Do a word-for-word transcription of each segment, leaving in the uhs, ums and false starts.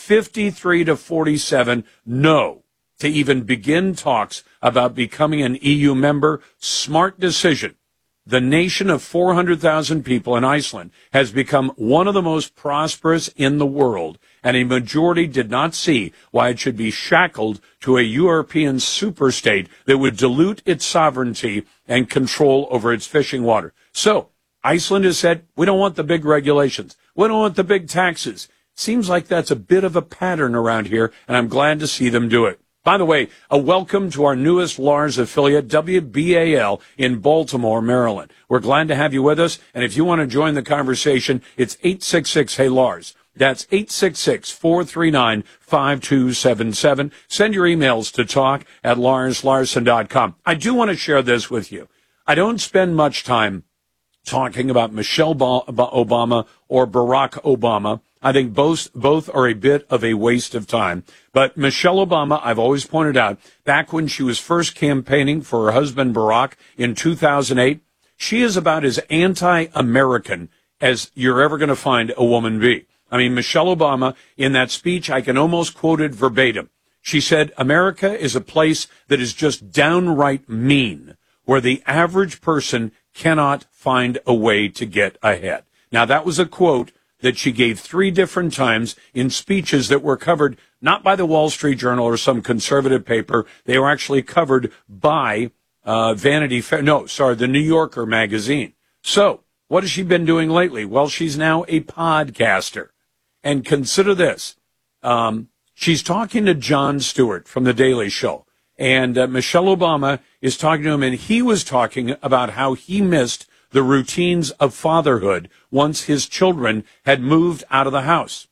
fifty-three to forty-seven no to even begin talks about becoming an E U member. Smart decision. The nation of four hundred thousand people in Iceland has become one of the most prosperous in the world, and a majority did not see why it should be shackled to a European superstate that would dilute its sovereignty and control over its fishing water. So Iceland has said, we don't want the big regulations. We don't want the big taxes. Seems like that's a bit of a pattern around here, and I'm glad to see them do it. By the way, a welcome to our newest Lars affiliate, W B A L, in Baltimore, Maryland. We're glad to have you with us, and if you want to join the conversation, it's eight six six, hey Lars. That's eight six six, four three nine, five two seven seven. Send your emails to talk at lars larson dot com. I do want to share this with you. I don't spend much time talking about Michelle Obama or Barack Obama. I think both both are a bit of a waste of time. But Michelle Obama, I've always pointed out, back when she was first campaigning for her husband Barack in two thousand eight, she is about as anti-American as you're ever going to find a woman be. I mean, Michelle Obama, in that speech, I can almost quote it verbatim. She said, America is a place that is just downright mean, where the average person cannot find a way to get ahead. Now, that was a quote that she gave three different times in speeches that were covered not by the Wall Street Journal or some conservative paper. They were actually covered by uh, Vanity Fair. No, sorry, the New Yorker magazine. So what has she been doing lately? Well, she's now a podcaster. And consider this. Um, she's talking to Jon Stewart from The Daily Show. And uh, Michelle Obama is talking to him, and he was talking about how he missed the routines of fatherhood once his children had moved out of the house.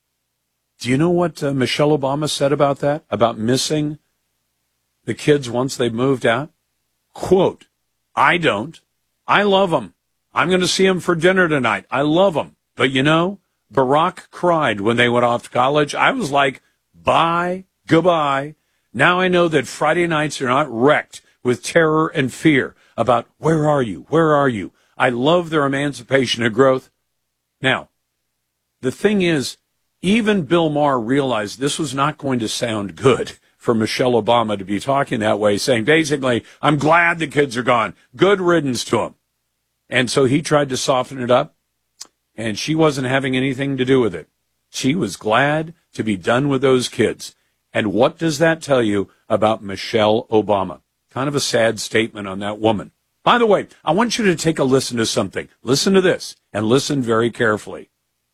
Do you know what uh, Michelle Obama said about that, about missing the kids once they moved out? Quote, I don't. I love them. I'm going to see them for dinner tonight. I love them. But you know, Barack cried when they went off to college. I was like, bye, goodbye. Now I know that Friday nights are not wrecked with terror and fear about where are you? Where are you? I love their emancipation and growth. Now, the thing is, even Bill Maher realized this was not going to sound good for Michelle Obama to be talking that way, saying basically, I'm glad the kids are gone. Good riddance to them. And so he tried to soften it up, and she wasn't having anything to do with it. She was glad to be done with those kids. And what does that tell you about Michelle Obama? Kind of a sad statement on that woman. By the way, I want you to take a listen to something. Listen to this, and listen very carefully.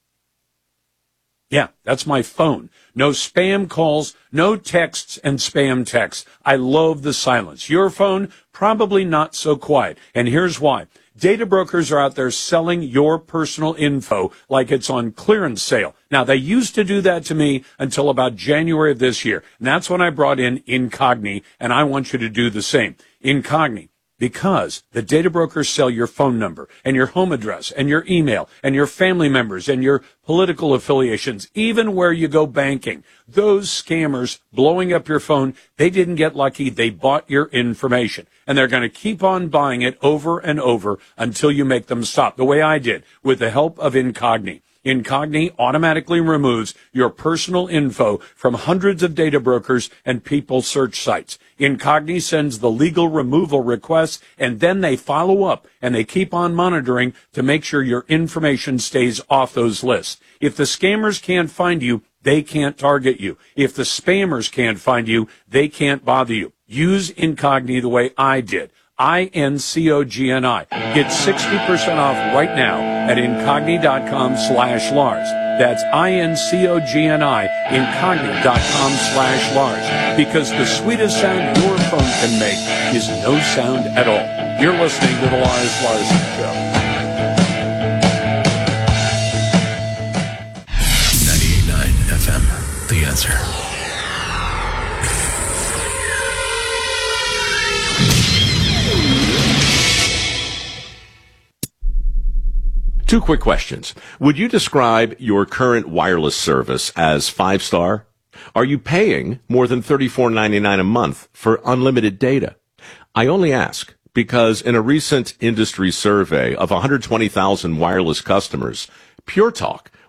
Yeah, that's my phone. No spam calls, no texts and spam texts. I love the silence. Your phone, probably not so quiet. And here's why. Data brokers are out there selling your personal info like it's on clearance sale. Now, they used to do that to me until about January of this year. And that's when I brought in Incogni, and I want you to do the same. Incogni. Because the data brokers sell your phone number and your home address and your email and your family members and your political affiliations, even where you go banking. Those scammers blowing up your phone, they didn't get lucky. They bought your information. And they're going to keep on buying it over and over until you make them stop, the way I did with the help of Incogni. Incogni automatically removes your personal info from hundreds of data brokers and people search sites. Incogni sends the legal removal requests, and then they follow up, and they keep on monitoring to make sure your information stays off those lists. If the scammers can't find you, they can't target you. If the spammers can't find you, they can't bother you. Use Incogni the way I did. I N C O G N I. Get sixty percent off right now at Incogni.com slash Lars. That's I N C O G N I, Incogni.com slash Lars. Because the sweetest sound your phone can make is no sound at all. You're listening to the Lars Larson Show. ninety-eight point nine F M, The Answer. Two quick questions. Would you describe your current wireless service as five-star? Are you paying more than thirty-four ninety-nine a month for unlimited data? I only ask because in a recent industry survey of one hundred twenty thousand wireless customers, Pure Talk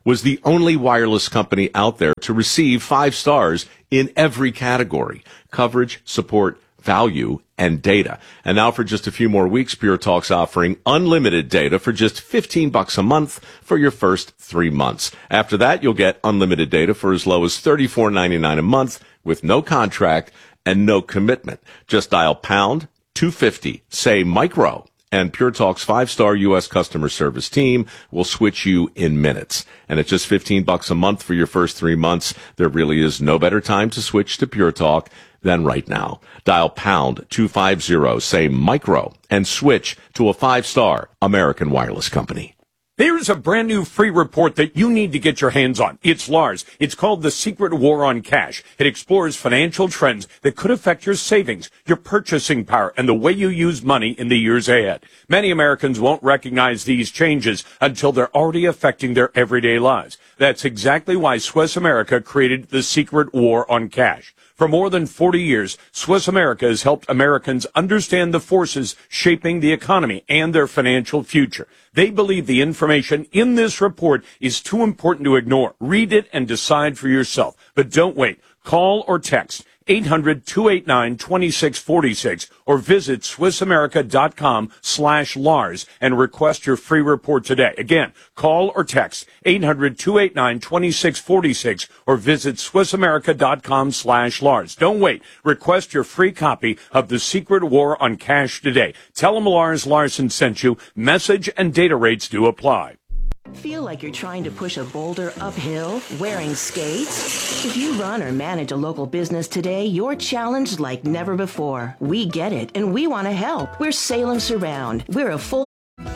was the only wireless company out there to receive five stars in every category: coverage, support, value, and data. And now for just a few more weeks, Pure Talk's offering unlimited data for just fifteen bucks a month for your first three months. After that, you'll get unlimited data for as low as thirty-four ninety-nine a month with no contract and no commitment. Just dial pound two fifty, say micro, and Pure Talk's five-star U S customer service team will switch you in minutes. And at just fifteen bucks a month for your first three months, there really is no better time to switch to Pure Talk than right now. Dial pound two fifty, say micro, and switch to a five-star American wireless company. There's a brand new free report that you need to get your hands on. It's Lars. It's called The Secret War on Cash. It explores financial trends that could affect your savings, your purchasing power, and the way you use money in the years ahead. Many Americans won't recognize these changes until they're already affecting their everyday lives. That's exactly why Swiss America created The Secret War on Cash. For more than forty years, Swiss America has helped Americans understand the forces shaping the economy and their financial future. They believe the information in this report is too important to ignore. Read it and decide for yourself. But don't wait. Call or text eight hundred, two eight nine, two six four six or visit SwissAmerica.com slash Lars and request your free report today. Again, call or text eight hundred, two eight nine, two six four six or visit SwissAmerica.com slash Lars. Don't wait. Request your free copy of The Secret War on Cash today. Tell them Lars Larson sent you. Message and data rates do apply. Feel like you're trying to push a boulder uphill wearing skates? If you run or manage a local business today, you're challenged like never before. We get it, and we want to help. We're Salem Surround. We're a full...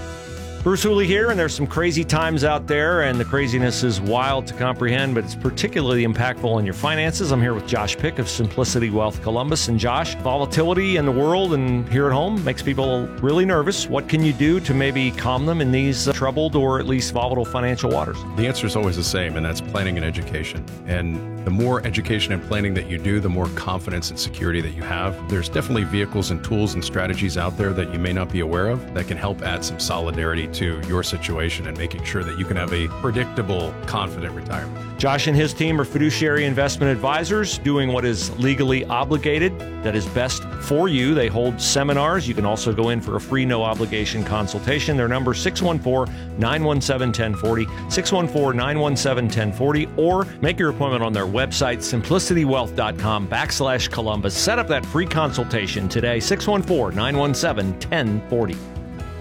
Bruce Hooley here, and there's some crazy times out there, and the craziness is wild to comprehend, but it's particularly impactful in your finances. I'm here with Josh Pick of Simplicity Wealth Columbus. And Josh, volatility in the world and here at home makes people really nervous. What can you do to maybe calm them in these uh, troubled or at least volatile financial waters? The answer is always the same, and that's planning and education. And the more education and planning that you do, the more confidence and security that you have. There's definitely vehicles and tools and strategies out there that you may not be aware of that can help add some solidarity to your situation and making sure that you can have a predictable, confident retirement. Josh and his team are fiduciary investment advisors doing what is legally obligated, that is best for you. They hold seminars. You can also go in for a free, no-obligation consultation. Their number is six one four, nine one seven, one zero four zero, six one four, nine one seven, one zero four zero, or make your appointment on their website, simplicitywealth.com backslash Columbus. Set up that free consultation today, six one four, nine one seven, one zero four zero.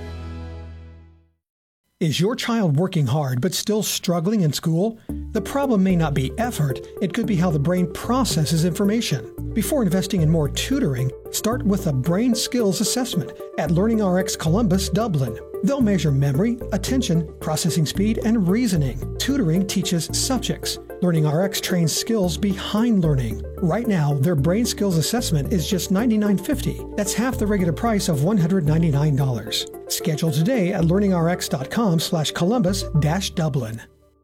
Is your child working hard but still struggling in school? The problem may not be effort, it could be how the brain processes information. Before investing in more tutoring, start with a brain skills assessment at LearningRx Columbus, Dublin. They'll measure memory, attention, processing speed, and reasoning. Tutoring teaches subjects. LearningRx trains skills behind learning. Right now, their brain skills assessment is just ninety-nine fifty. That's half the regular price of one hundred ninety-nine dollars. Schedule today at learningrx.com slash Columbus dash Dublin.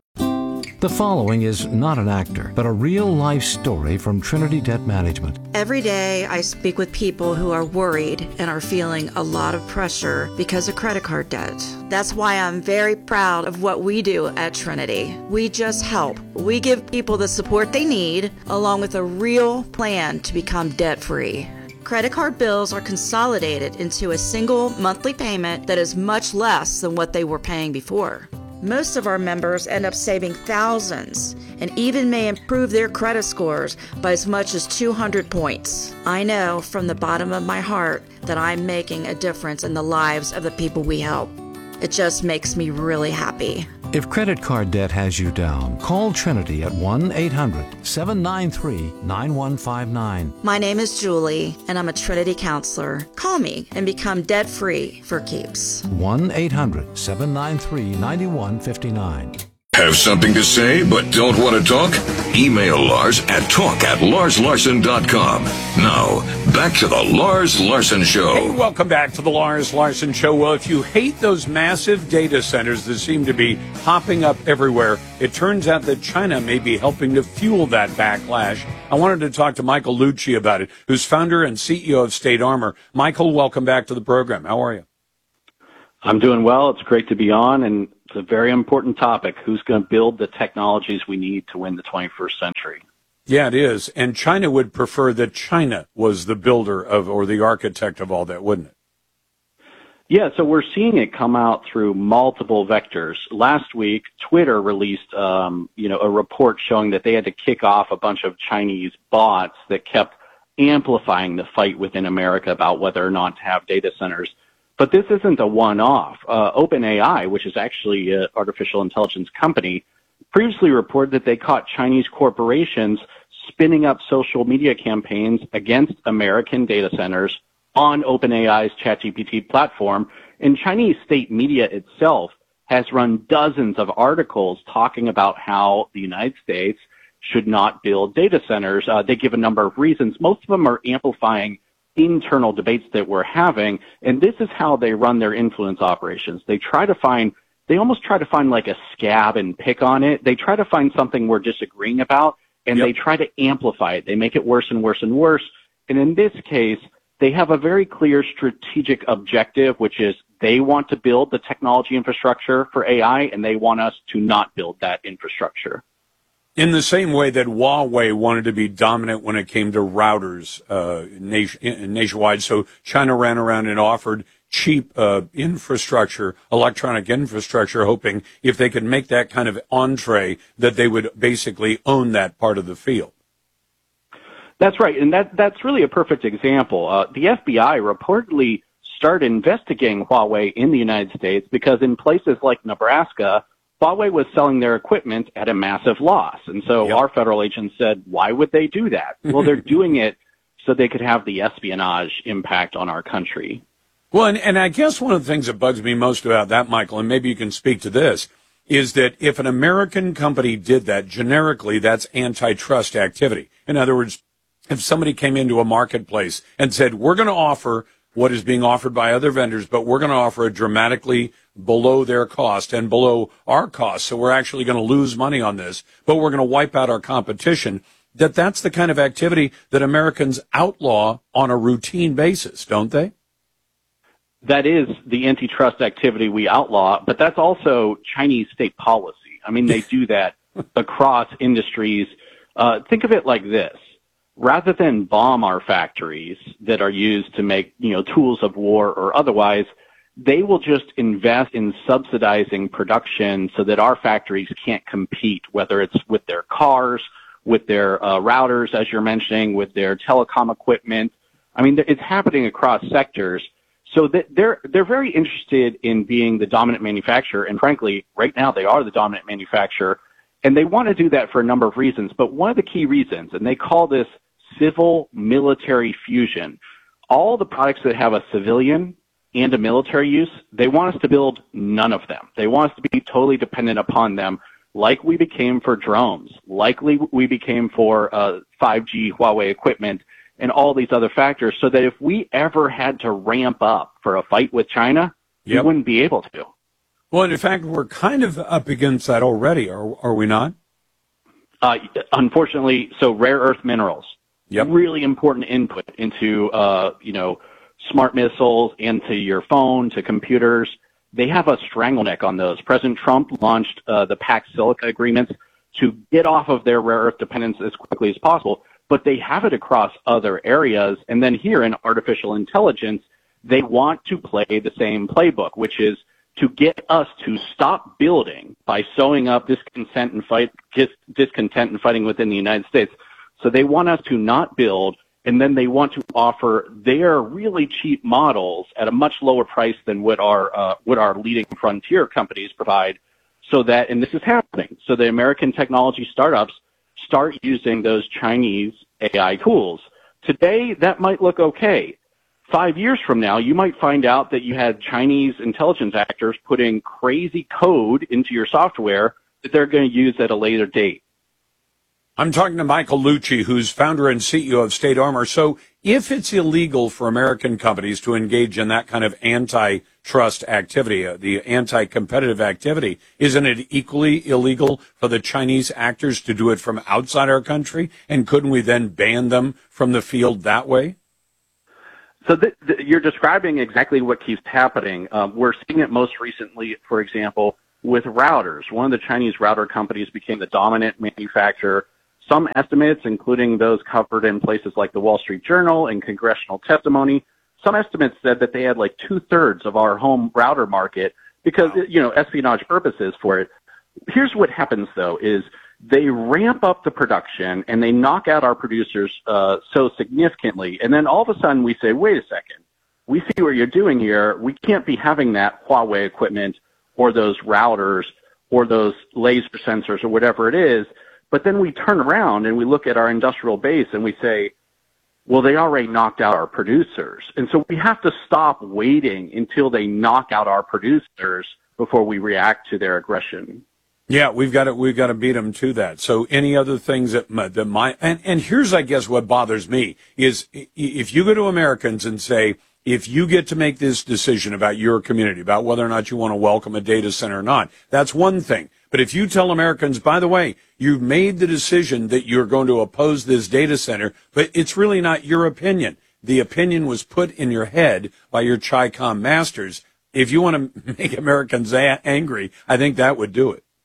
The following is not an actor, but a real-life story from Trinity Debt Management. Every day I speak with people who are worried and are feeling a lot of pressure because of credit card debt. That's why I'm very proud of what we do at Trinity. We just help. We give people the support they need, along with a real plan to become debt-free. Credit card bills are consolidated into a single monthly payment that is much less than what they were paying before. Most of our members end up saving thousands and even may improve their credit scores by as much as two hundred points. I know from the bottom of my heart that I'm making a difference in the lives of the people we help. It just makes me really happy. If credit card debt has you down, call Trinity at one eight hundred, seven nine three, nine one five nine. My name is Julie, and I'm a Trinity counselor. Call me and become debt-free for keeps. one eight hundred, seven nine three, nine one five nine. Have something to say but don't want to talk? Email Lars at talk at lars larson dot com. Now, back to the Lars Larson Show. Hey, welcome back to the Lars Larson Show. Well, if you hate those massive data centers that seem to be popping up everywhere, it turns out that China may be helping to fuel that backlash. I wanted to talk to Michael Lucci about it, who's founder and C E O of State Armor. Michael, welcome back to the program. How are you? I'm doing well. It's great to be on, and It's a very important topic. Who's going to build the technologies we need to win the twenty-first century? Yeah, it is. And China would prefer that China was the builder of or the architect of all that, wouldn't it? Yeah, so we're seeing it come out through multiple vectors. Last week, Twitter released, um, you know, a report showing that they had to kick off a bunch of Chinese bots that kept amplifying the fight within America about whether or not to have data centers. But this isn't a one-off. Uh, OpenAI, which is actually an artificial intelligence company, previously reported that they caught Chinese corporations spinning up social media campaigns against American data centers on OpenAI's ChatGPT platform, and Chinese state media itself has run dozens of articles talking about how the United States should not build data centers. Uh, they give a number of reasons. Most of them are amplifying internal debates that we're having, and this is how they run their influence operations. They try to find, they almost try to find like a scab and pick on it. They try to find something we're disagreeing about, and yep. they try to amplify it. They make it worse and worse and worse. And in this case, they have a very clear strategic objective, which is they want to build the technology infrastructure for A I, and they want us to not build that infrastructure. In the same way that Huawei wanted to be dominant when it came to routers uh, nation, nationwide, so China ran around and offered cheap uh, infrastructure, electronic infrastructure, hoping if they could make that kind of entree that they would basically own that part of the field. That's right, and that that's really a perfect example. Uh, the F B I reportedly started investigating Huawei in the United States because in places like Nebraska, Huawei was selling their equipment at a massive loss. And so yep. our federal agents said, why would they do that? Well, they're doing it so they could have the espionage impact on our country. Well, and, and I guess one of the things that bugs me most about that, Michael, and maybe you can speak to this, is that if an American company did that, generically, that's antitrust activity. In other words, if somebody came into a marketplace and said, we're going to offer what is being offered by other vendors, but we're going to offer it dramatically below their cost and below our cost, so we're actually going to lose money on this, but we're going to wipe out our competition, that that's the kind of activity that Americans outlaw on a routine basis, don't they? That is the antitrust activity we outlaw, but that's also Chinese state policy. I mean, they do that across industries. Uh, think of it like this. Rather than bomb our factories that are used to make, you know, tools of war or otherwise, they will just invest in subsidizing production so that our factories can't compete, whether it's with their cars, with their uh, routers, as you're mentioning, with their telecom equipment. I mean, it's happening across sectors. So that they're they're very interested in being the dominant manufacturer, and frankly, right now they are the dominant manufacturer, and they want to do that for a number of reasons. But one of the key reasons, and they call this civil-military fusion, all the products that have a civilian and a military use, they want us to build none of them. They want us to be totally dependent upon them, like we became for drones, like we became for uh, five G Huawei equipment, and all these other factors, so that if we ever had to ramp up for a fight with China, yep. we wouldn't be able to. Well, in fact, we're kind of up against that already, are, are we not? Uh, unfortunately, so rare earth minerals, yep. really important input into, uh, you know, smart missiles, into your phone, to computers. They have a strangleneck on those. President Trump launched uh, the Pax Silica agreements to get off of their rare earth dependence as quickly as possible. But they have it across other areas. And then here in artificial intelligence, they want to play the same playbook, which is to get us to stop building by sowing up discontent and fight, discontent and fighting within the United States. So they want us to not build, and then they want to offer their really cheap models at a much lower price than what our uh, what our leading frontier companies provide. So that, and this is happening, so the American technology startups start using those Chinese A I tools. Today, that might look okay. Five years from now, you might find out that you had Chinese intelligence actors putting crazy code into your software that they're going to use at a later date. I'm talking to Michael Lucci, who's founder and C E O of State Armor. So if it's illegal for American companies to engage in that kind of antitrust activity, uh, the anti-competitive activity, isn't it equally illegal for the Chinese actors to do it from outside our country? And couldn't we then ban them from the field that way? So th- th- you're describing exactly what keeps happening. Um, we're seeing it most recently, for example, with routers. One of the Chinese router companies became the dominant manufacturer. Some estimates, including those covered in places like the Wall Street Journal and congressional testimony, some estimates said that they had like two-thirds of our home router market because, you know, espionage purposes for it. Here's what happens, though, is they ramp up the production and they knock out our producers uh, so significantly. And then all of a sudden we say, wait a second, we see what you're doing here. We can't be having that Huawei equipment or those routers or those laser sensors or whatever it is. But then we turn around and we look at our industrial base and we say, well, they already knocked out our producers. And so we have to stop waiting until they knock out our producers before we react to their aggression. Yeah, we've got to we've got to beat them to that. So any other things that that might and and here's I guess what bothers me is if you go to Americans and say, if you get to make this decision about your community, about whether or not you want to welcome a data center or not, that's one thing. But if you tell Americans, by the way, you've made the decision that you're going to oppose this data center, but it's really not your opinion. The opinion was put in your head by your Chi-Com masters. If you want to make Americans a- angry, I think that would do it.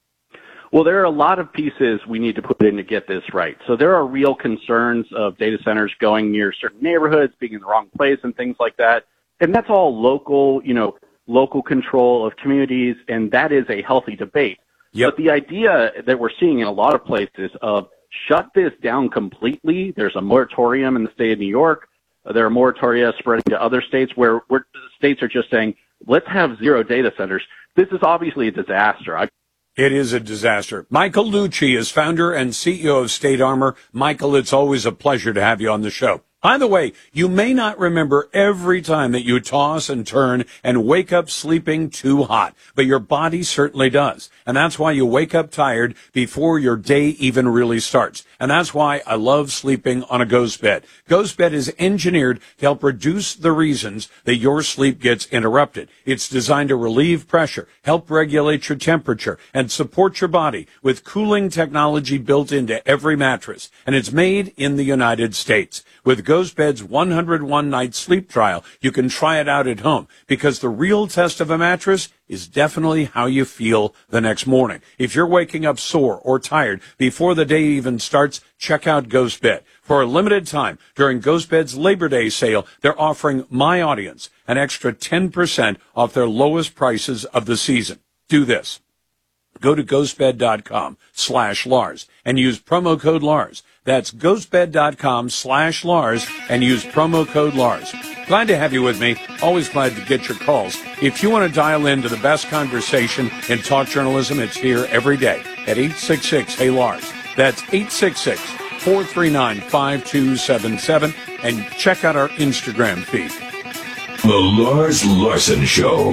Well, there are a lot of pieces we need to put in to get this right. So there are real concerns of data centers going near certain neighborhoods, being in the wrong place and things like that. And that's all local, you know, local control of communities, and that is a healthy debate. Yep. But the idea that we're seeing in a lot of places of shut this down completely, there's a moratorium in the state of New York. There are moratoria spreading to other states where, where states are just saying, let's have zero data centers. This is obviously a disaster. I It is a disaster. Michael Lucci is founder and C E O of State Armor. Michael, it's always a pleasure to have you on the show. By the way, you may not remember every time that you toss and turn and wake up sleeping too hot, but your body certainly does. And that's why you wake up tired before your day even really starts. And that's why I love sleeping on a Ghost Bed. Ghost Bed is engineered to help reduce the reasons that your sleep gets interrupted. It's designed to relieve pressure, help regulate your temperature, and support your body with cooling technology built into every mattress. And it's made in the United States. With Ghost Bed's one hundred one night sleep trial, you can try it out at home because the real test of a mattress is definitely how you feel the next morning. If you're waking up sore or tired before the day even starts, check out Ghost Bed. For a limited time, during Ghost Bed's Labor Day sale, they're offering my audience an extra ten percent off their lowest prices of the season. Do this. Go to ghostbed.com slash Lars and use promo code Lars. That's ghostbed.com slash Lars and use promo code Lars. Glad to have you with me. Always glad to get your calls. If you want to dial into the best conversation in talk journalism, it's here every day at eight six six, hey Lars. That's eight six six, four three nine, five two seven seven. And check out our Instagram feed. The Lars Larson Show.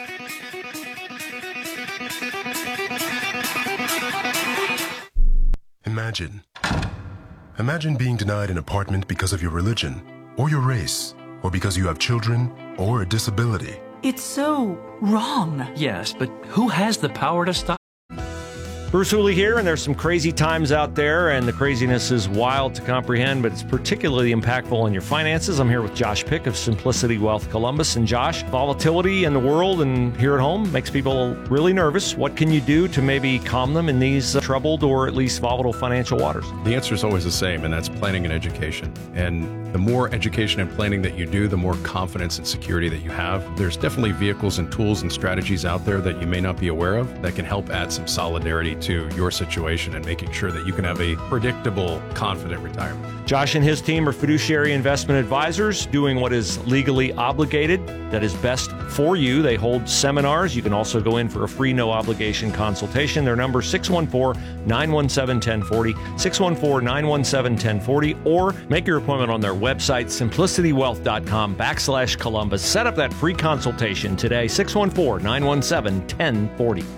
Imagine. Imagine being denied an apartment because of your religion, or your race, or because you have children, or a disability. It's so wrong. Yes, but who has the power to stop? Bruce Hooley here, and there's some crazy times out there, and the craziness is wild to comprehend, but it's particularly impactful on your finances. I'm here with Josh Pick of Simplicity Wealth Columbus. And Josh, volatility in the world and here at home makes people really nervous. What can you do to maybe calm them in these uh, troubled or at least volatile financial waters? The answer is always the same, and that's planning and education. And the more education and planning that you do, the more confidence and security that you have. There's definitely vehicles and tools and strategies out there that you may not be aware of that can help add some solidarity to your situation and making sure that you can have a predictable, confident retirement. Josh and his team are fiduciary investment advisors doing what is legally obligated, that is best for you. They hold seminars. You can also go in for a free, no obligation consultation. Their number six one four, nine one seven, one zero four zero, six one four, nine one seven, one zero four zero, or make your appointment on their website, simplicitywealth.com backslash Columbus. Set up that free consultation today, six one four, nine one seven, one zero four zero.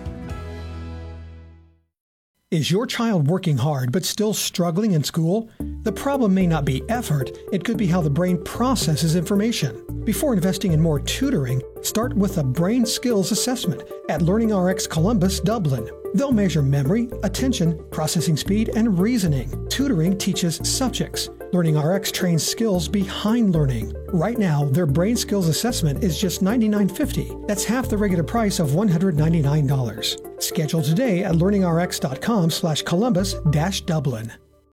Is your child working hard but still struggling in school? The problem may not be effort, it could be how the brain processes information. Before investing in more tutoring, start with a brain skills assessment at LearningRx Columbus, Dublin. They'll measure memory, attention, processing speed, and reasoning. Tutoring teaches subjects. LearningRx trains skills behind learning. Right now, their brain skills assessment is just ninety-nine fifty. That's half the regular price of one hundred ninety-nine dollars. Schedule today at learningrx.com slash Columbus dash Dublin.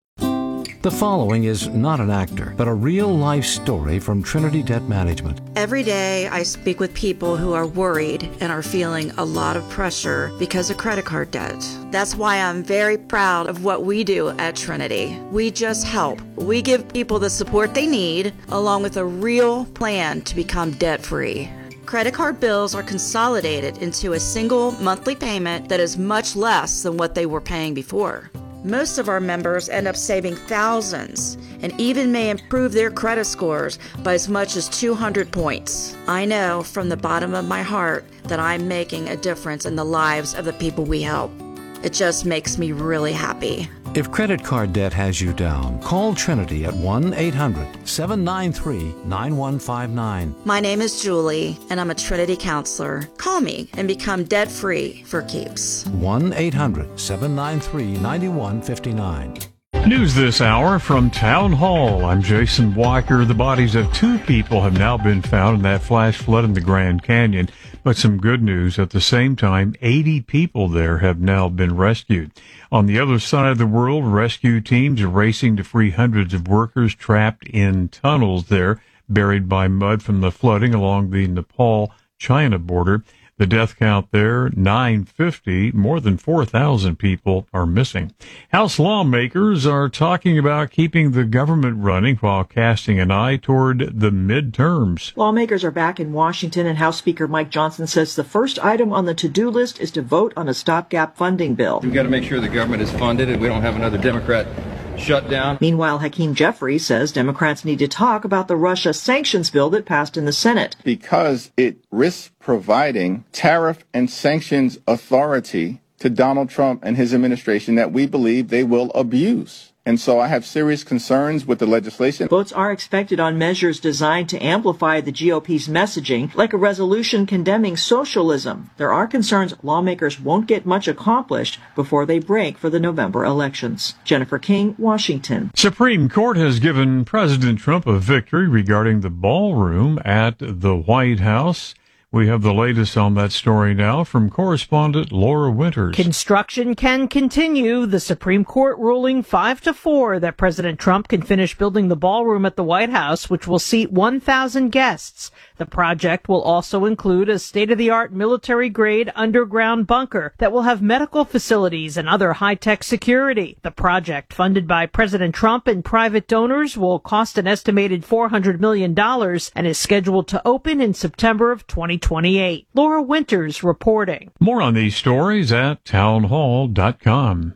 The following is not an actor, but a real-life story from Trinity Debt Management. Every day I speak with people who are worried and are feeling a lot of pressure because of credit card debt. That's why I'm very proud of what we do at Trinity. We just help. We give people the support they need, along with a real plan to become debt-free. Credit card bills are consolidated into a single monthly payment that is much less than what they were paying before. Most of our members end up saving thousands and even may improve their credit scores by as much as two hundred points. I know from the bottom of my heart that I'm making a difference in the lives of the people we help. It just makes me really happy. If credit card debt has you down, call Trinity at one eight hundred seven nine three nine one five nine. My name is Julie, and I'm a Trinity counselor. Call me and become debt-free for keeps. one eight hundred seven nine three nine one five nine. News this hour from Town Hall. I'm Jason Walker. The bodies of two people have now been found in that flash flood in the Grand Canyon. But some good news at the same time, eighty people there have now been rescued. On the other side of the world, rescue teams are racing to free hundreds of workers trapped in tunnels there, buried by mud from the flooding along the Nepal-China border. The death count there, nine fifty. More than four thousand people are missing. House lawmakers are talking about keeping the government running while casting an eye toward the midterms. Lawmakers are back in Washington, and House Speaker Mike Johnson says the first item on the to-do list is to vote on a stopgap funding bill. We've got to make sure the government is funded and we don't have another Democrat shut down. Meanwhile, Hakeem Jeffries says Democrats need to talk about the Russia sanctions bill that passed in the Senate. Because it risks providing tariff and sanctions authority to Donald Trump and his administration that we believe they will abuse. And so I have serious concerns with the legislation. Votes are expected on measures designed to amplify the G O P's messaging, like a resolution condemning socialism. There are concerns lawmakers won't get much accomplished before they break for the November elections. Jennifer King, Washington. Supreme Court has given President Trump a victory regarding the ballroom at the White House. We have the latest on that story now from correspondent Laura Winters. Construction can continue. The Supreme Court ruling five to four that President Trump can finish building the ballroom at the White House, which will seat one thousand guests. The project will also include a state-of-the-art military-grade underground bunker that will have medical facilities and other high-tech security. The project, funded by President Trump and private donors, will cost an estimated four hundred million dollars and is scheduled to open in September of twenty twenty-eight. Laura Winters reporting. More on these stories at townhall dot com.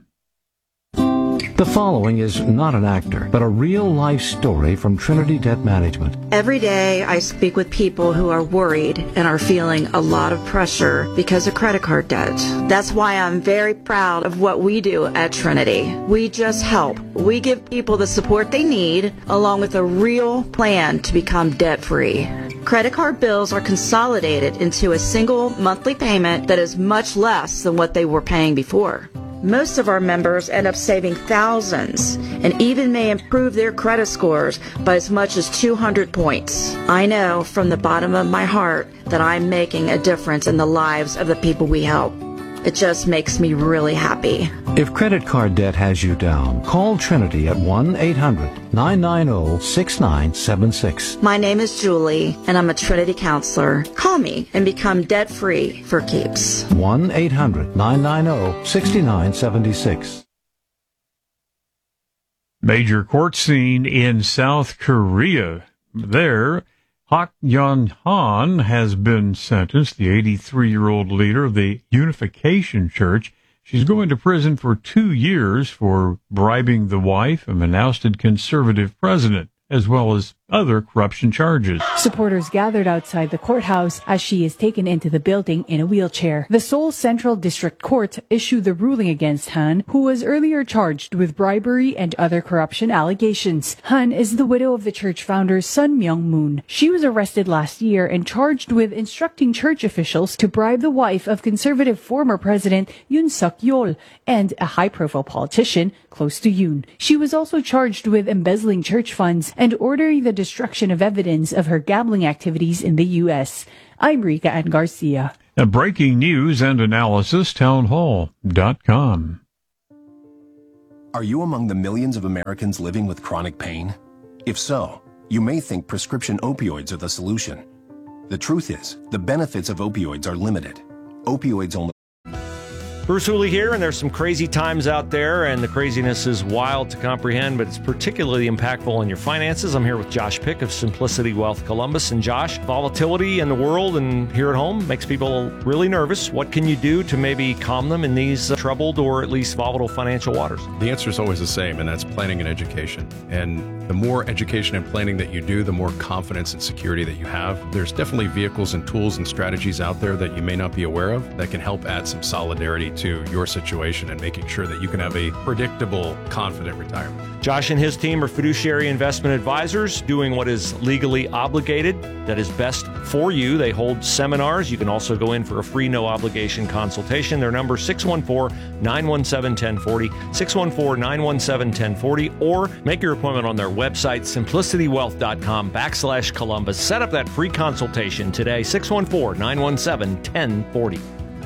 The following is not an actor, but a real-life story from Trinity Debt Management. Every day I speak with people who are worried and are feeling a lot of pressure because of credit card debt. That's why I'm very proud of what we do at Trinity. We just help. We give people the support they need, along with a real plan to become debt-free. Credit card bills are consolidated into a single monthly payment that is much less than what they were paying before. Most of our members end up saving thousands and even may improve their credit scores by as much as two hundred points. I know from the bottom of my heart that I'm making a difference in the lives of the people we help. It just makes me really happy. If credit card debt has you down, call Trinity at one eight hundred nine nine zero six nine seven six. My name is Julie, and I'm a Trinity counselor. Call me and become debt-free for keeps. one eight hundred nine nine zero six nine seven six. Major court scene in South Korea. There, Hak Yeon-han has been sentenced, the eighty-three-year-old leader of the Unification Church. She's going to prison for two years for bribing the wife of an ousted conservative president, as well as other corruption charges. Supporters gathered outside the courthouse as she is taken into the building in a wheelchair. The Seoul Central District Court issued the ruling against Han, who was earlier charged with bribery and other corruption allegations. Han is the widow of the church founder Sun Myung-moon. She was arrested last year and charged with instructing church officials to bribe the wife of conservative former President Yoon Suk-yeol and a high-profile politician close to Yoon. She was also charged with embezzling church funds and ordering the destruction of evidence of her gambling activities in the U S. I'm Rika Ann Garcia. Now, breaking news and analysis, townhall dot com. Are you among the millions of Americans living with chronic pain? If so, you may think prescription opioids are the solution. The truth is, the benefits of opioids are limited. Opioids only. Bruce Hooley here, and there's some crazy times out there, and the craziness is wild to comprehend, but it's particularly impactful on your finances. I'm here with Josh Pick of Simplicity Wealth Columbus. And Josh, volatility in the world and here at home makes people really nervous. What can you do to maybe calm them in these uh, troubled or at least volatile financial waters? The answer is always the same, and that's planning and education. And the more education and planning that you do, the more confidence and security that you have. There's definitely vehicles and tools and strategies out there that you may not be aware of that can help add some solidarity to your situation and making sure that you can have a predictable, confident retirement. Josh and his team are fiduciary investment advisors doing what is legally obligated, that is best for you. They hold seminars. You can also go in for a free, no obligation consultation. Their number six one four, nine one seven, one oh four oh, six one four, nine one seven, one oh four oh, or make your appointment on their website, simplicity wealth dot com backslash Columbus. Set up that free consultation today, six one four, nine one seven, one oh four oh.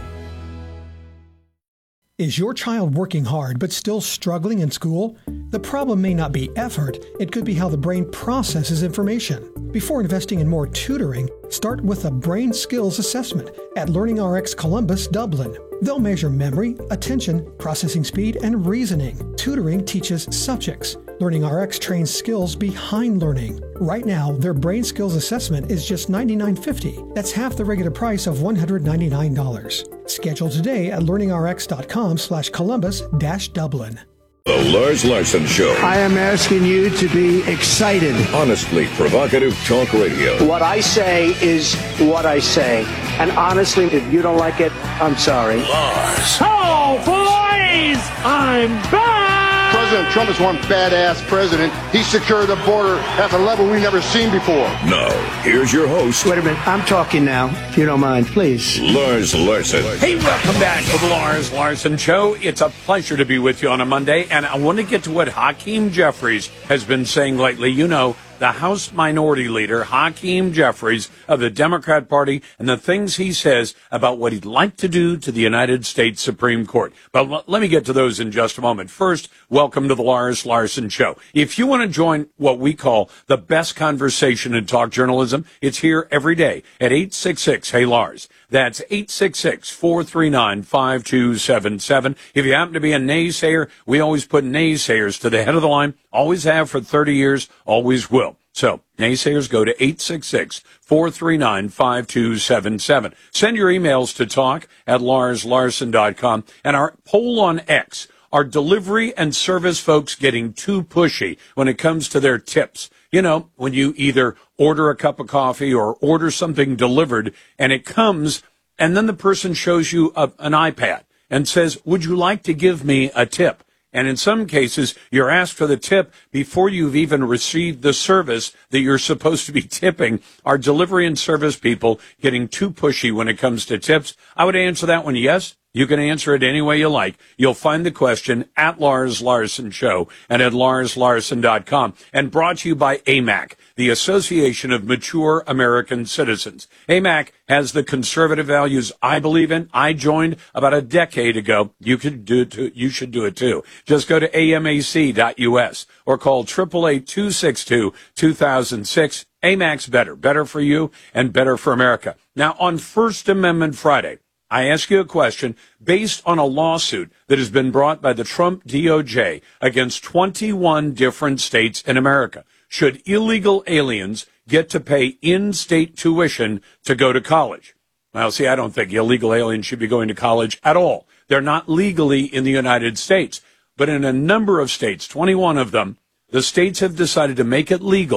Is your child working hard but still struggling in school? The problem may not be effort, it could be how the brain processes information. Before investing in more tutoring, start with a brain skills assessment at LearningRx Columbus, Dublin. They'll measure memory, attention, processing speed, and reasoning. Tutoring teaches subjects. LearningRx trains skills behind learning. Right now, their brain skills assessment is just ninety-nine fifty. That's half the regular price of one hundred ninety-nine dollars. Schedule today at learningrx.com slash Columbus dash Dublin. The Lars Larson Show. I am asking you to be excited. Honestly provocative talk radio. What I say is what I say. And honestly, if you don't like it, I'm sorry. Lars. Oh, please! I'm back! President Trump is one badass president. He secured the border at a level we've never seen before. Now, here's your host. Wait a minute. I'm talking now, if you don't mind, please. Lars Larson. Hey, welcome back to the Lars Larson Show. It's a pleasure to be with you on a Monday, and I want to get to what Hakeem Jeffries has been saying lately. You know, the House Minority Leader, Hakeem Jeffries of the Democrat Party, and the things he says about what he'd like to do to the United States Supreme Court. But l- let me get to those in just a moment. First, welcome to the Lars Larson Show. If you want to join what we call the best conversation in talk journalism, it's here every day at eight six six, hey Lars. That's eight six six, four three nine, five two seven seven. If you happen to be a naysayer, we always put naysayers to the head of the line. Always have for thirty years, always will. So, naysayers, go to eight six six, four three nine, five two seven seven. Send your emails to talk at lars larson dot com. And our poll on X, are delivery and service folks getting too pushy when it comes to their tips? You know, when you either order a cup of coffee or order something delivered and it comes and then the person shows you a, an iPad and says, would you like to give me a tip? And in some cases, you're asked for the tip before you've even received the service that you're supposed to be tipping. Are delivery and service people getting too pushy when it comes to tips? I would answer that one yes. You can answer it any way you like. You'll find the question at Lars Larson Show and at lars larson dot com. And brought to you by A M A C, the Association of Mature American Citizens. A M A C has the conservative values I believe in. I joined about a decade ago. You could do it too. You should do it too. Just go to A M A C dot U S or call eight eight eight, two six two, two thousand six. A M A C's better. Better for you and better for America. Now, on First Amendment Friday, I ask you a question based on a lawsuit that has been brought by the Trump D O J against twenty-one different states in America. Should illegal aliens get to pay in-state tuition to go to college? Well, see, I don't think illegal aliens should be going to college at all. They're not legally in the United States. But in a number of states, twenty-one of them, the states have decided to make it legal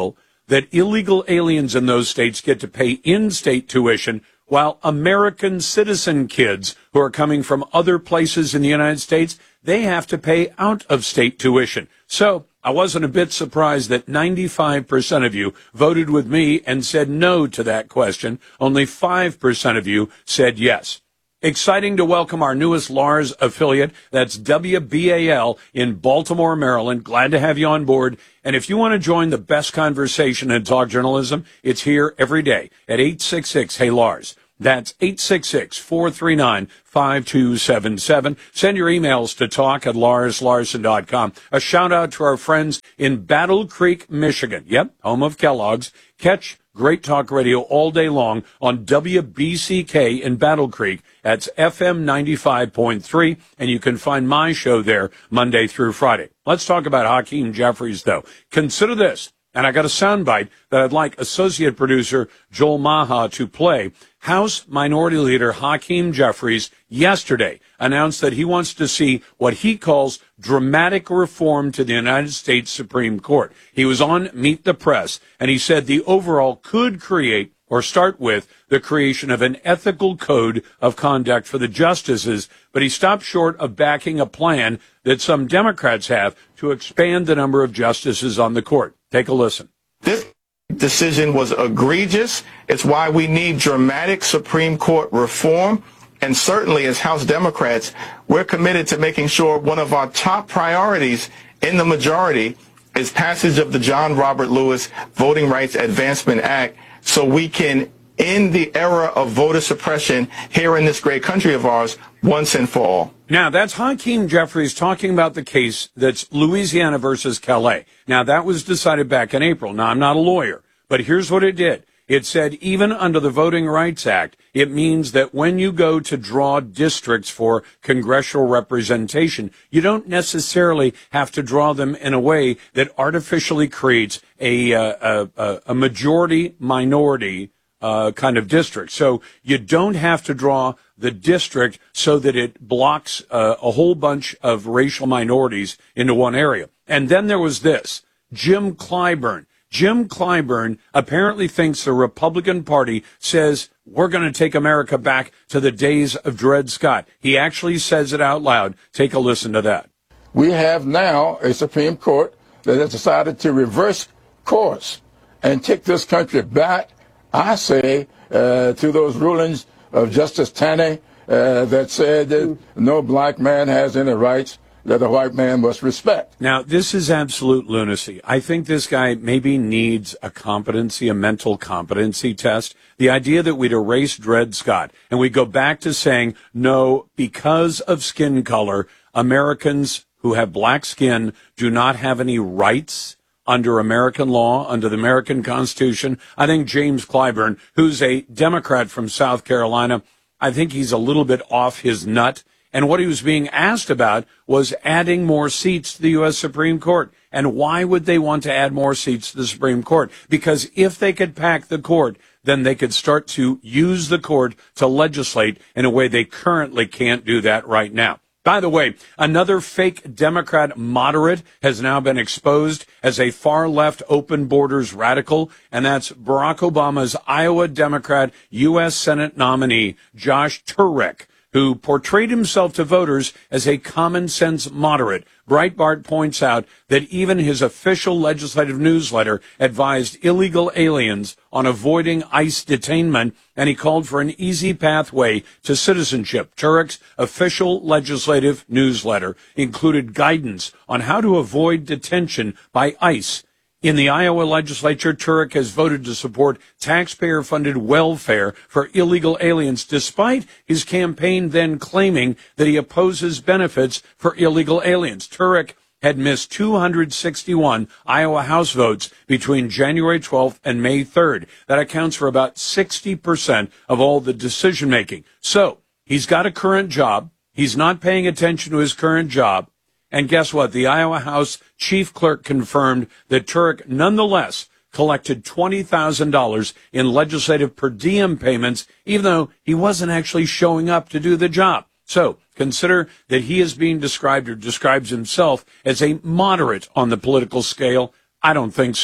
that illegal aliens in those states get to pay in-state tuition, while American citizen kids who are coming from other places in the United States, they have to pay out-of-state tuition. So I wasn't a bit surprised that ninety-five percent of you voted with me and said no to that question. Only five percent of you said yes. Exciting to welcome our newest Lars affiliate. That's W B A L in Baltimore, Maryland. Glad to have you on board. And if you want to join the best conversation in talk journalism, it's here every day at eight six six, hey Lars. That's eight six six, four three nine, five two seven seven. Send your emails to talk at lars larson dot com. A shout out to our friends in Battle Creek, Michigan. Yep, home of Kellogg's. Catch Great Talk Radio all day long on W B C K in Battle Creek. That's F M ninety-five point three, and you can find my show there Monday through Friday. Let's talk about Hakeem Jeffries, though. Consider this, and I got a soundbite that I'd like associate producer Joel Maha to play. House Minority Leader Hakeem Jeffries yesterday announced that he wants to see what he calls dramatic reform to the United States Supreme Court. He was on Meet the Press, and he said the overall could create or start with the creation of an ethical code of conduct for the justices, but he stopped short of backing a plan that some Democrats have to expand the number of justices on the court. Take a listen. This decision was egregious. It's why we need dramatic Supreme Court reform. And certainly as House Democrats, we're committed to making sure one of our top priorities in the majority is passage of the John Robert Lewis Voting Rights Advancement Act, so we can end the era of voter suppression here in this great country of ours once and for all. Now, that's Hakeem Jeffries talking about the case that's Louisiana versus Calais. Now, that was decided back in April. Now, I'm not a lawyer, but here's what it did. It said even under the Voting Rights Act, it means that when you go to draw districts for congressional representation, you don't necessarily have to draw them in a way that artificially creates a, uh, a, a majority minority uh, kind of district. So you don't have to draw the district so that it blocks uh, a whole bunch of racial minorities into one area. And then there was this, Jim Clyburn. Jim Clyburn apparently thinks the Republican Party says we're going to take America back to the days of Dred Scott. He actually says it out loud. Take a listen to that. We have now a Supreme Court that has decided to reverse course and take this country back, I say, uh, to those rulings of Justice Taney uh, that said that no black man has any rights that a white man must respect. Now, this is absolute lunacy. I think this guy maybe needs a competency, a mental competency test. The idea that we'd erase Dred Scott and we go back to saying, no, because of skin color, Americans who have black skin do not have any rights under American law, under the American Constitution. I think James Clyburn, who's a Democrat from South Carolina, I think he's a little bit off his nut. And what he was being asked about was adding more seats to the U S Supreme Court. And why would they want to add more seats to the Supreme Court? Because if they could pack the court, then they could start to use the court to legislate in a way they currently can't do that right now. By the way, another fake Democrat moderate has now been exposed as a far-left open borders radical, and that's Barack Obama's Iowa Democrat U S Senate nominee, Josh Turek, who portrayed himself to voters as a common-sense moderate. Breitbart points out that even his official legislative newsletter advised illegal aliens on avoiding ICE detainment, and he called for an easy pathway to citizenship. Turek's official legislative newsletter included guidance on how to avoid detention by ICE. In the Iowa legislature, Turek has voted to support taxpayer-funded welfare for illegal aliens, despite his campaign then claiming that he opposes benefits for illegal aliens. Turek had missed two hundred sixty-one Iowa House votes between January twelfth and May third. That accounts for about sixty percent of all the decision-making. So, he's got a current job. He's not paying attention to his current job. And guess what? The Iowa House chief clerk confirmed that Turek nonetheless collected twenty thousand dollars in legislative per diem payments, even though he wasn't actually showing up to do the job. So consider that he is being described or describes himself as a moderate on the political scale. I don't think so.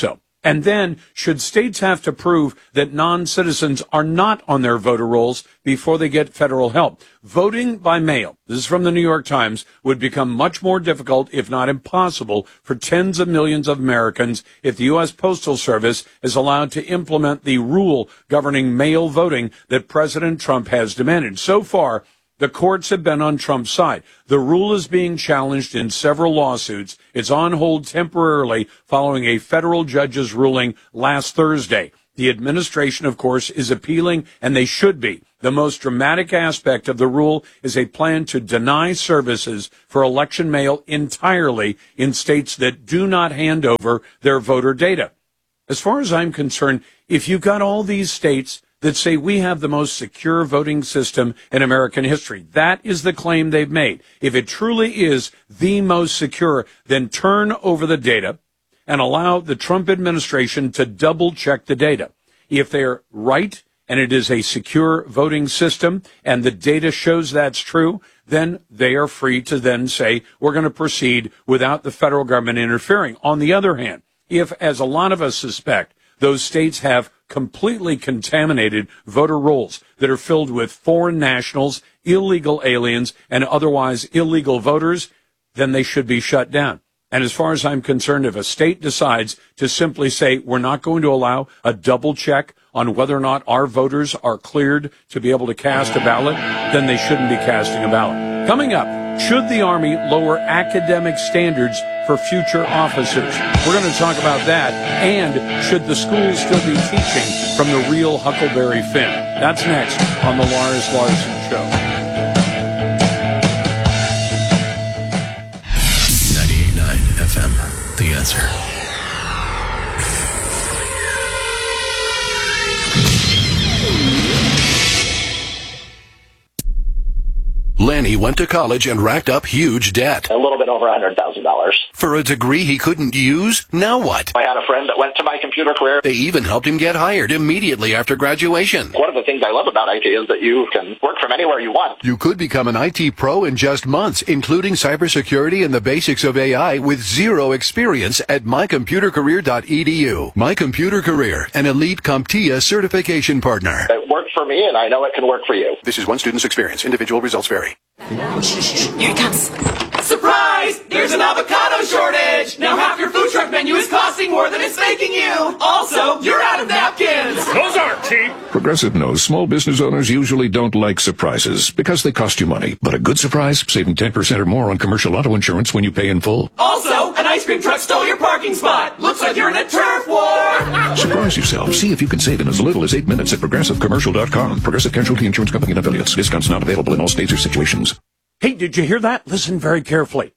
And then, should states have to prove that non-citizens are not on their voter rolls before they get federal help? Voting by mail, this is from the New York Times, would become much more difficult, if not impossible, for tens of millions of Americans if the U S Postal Service is allowed to implement the rule governing mail voting that President Trump has demanded. So far, the courts have been on Trump's side. The rule is being challenged in several lawsuits. It's on hold temporarily following a federal judge's ruling last Thursday. The administration, of course, is appealing, and they should be. The most dramatic aspect of the rule is a plan to deny services for election mail entirely in states that do not hand over their voter data. As far as I'm concerned, if you've got all these states that say we have the most secure voting system in American history, that is the claim they've made. If it truly is the most secure, then turn over the data and allow the Trump administration to double check the data. If they're right and it is a secure voting system and the data shows that's true, then they are free to then say we're going to proceed without the federal government interfering. On the other hand, if, as a lot of us suspect, those states have completely contaminated voter rolls that are filled with foreign nationals, illegal aliens, and otherwise illegal voters, then they should be shut down. And as far as I'm concerned, if a state decides to simply say we're not going to allow a double check on whether or not our voters are cleared to be able to cast a ballot, then they shouldn't be casting a ballot. Coming up, should the Army lower academic standards for future officers? We're going to talk about that. And should the schools still be teaching from the real Huckleberry Finn? That's next on the Lars Larson Show. ninety-eight point nine F M, The Answer. Lanny went to college and racked up huge debt. A little bit over one hundred thousand dollars. For a degree he couldn't use? Now what? I had a friend that went to My Computer Career. They even helped him get hired immediately after graduation. One of the things I love about I T is that you can work from anywhere you want. You could become an I T pro in just months, including cybersecurity and the basics of A I with zero experience at my computer career dot e d u. My Computer Career, an elite CompTIA certification partner. It worked for me, and I know it can work for you. This is one student's experience. Individual results vary. Here it comes. Surprise! There's an avocado shortage! Now half your food truck menu is costing more than it's making you! Also, you're out of napkins! Those aren't cheap! Progressive knows small business owners usually don't like surprises because they cost you money. But a good surprise, saving ten percent or more on commercial auto insurance when you pay in full. Also, an ice cream truck stole your parking spot! Looks like you're in a turf war! Surprise yourself. See if you can save in as little as eight minutes at progressive commercial dot com. Progressive Casualty Insurance Company and affiliates. Discounts not available in all states or situations. Hey, did you hear that? Listen very carefully.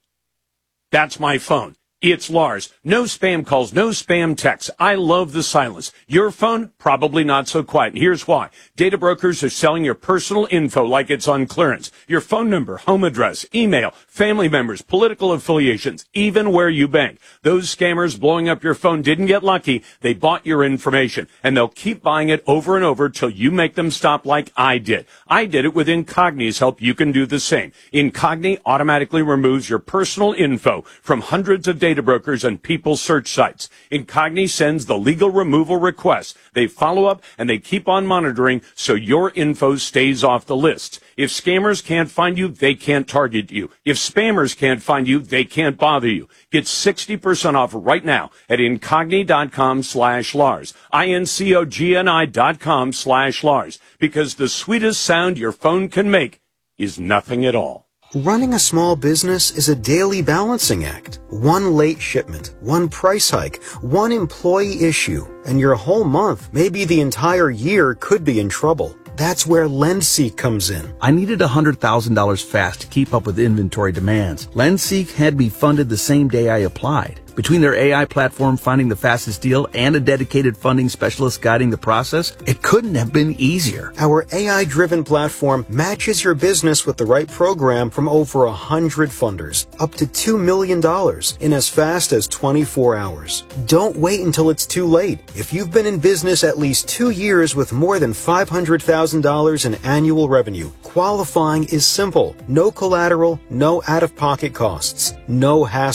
That's my phone. It's Lars. No spam calls, no spam texts. I love the silence. Your phone, probably not so quiet. Here's why. Data brokers are selling your personal info like it's on clearance. Your phone number, home address, email, family members, political affiliations, even where you bank. Those scammers blowing up your phone didn't get lucky. They bought your information, and they'll keep buying it over and over till you make them stop like I did. I did it with Incogni's help. You can do the same. Incogni automatically removes your personal info from hundreds of data brokers and people search sites. Incogni sends the legal removal requests. They follow up and they keep on monitoring so your info stays off the lists. If scammers can't find you, they can't target you. If spammers can't find you, they can't bother you. Get sixty percent off right now at incogni dot com slash Lars. I N C O G N I dot com slash Lars. Because the sweetest sound your phone can make is nothing at all. Running a small business is a daily balancing act. One late shipment, one price hike, one employee issue, and your whole month, maybe the entire year, could be in trouble. That's where LendSeek comes in. I needed one hundred thousand dollars fast to keep up with inventory demands. LendSeek had me funded the same day I applied. Between their A I platform finding the fastest deal and a dedicated funding specialist guiding the process, it couldn't have been easier. Our A I-driven platform matches your business with the right program from over one hundred funders, up to two million dollars in as fast as twenty-four hours. Don't wait until it's too late. If you've been in business at least two years with more than five hundred thousand dollars in annual revenue, qualifying is simple. No collateral, no out-of-pocket costs, no hassle.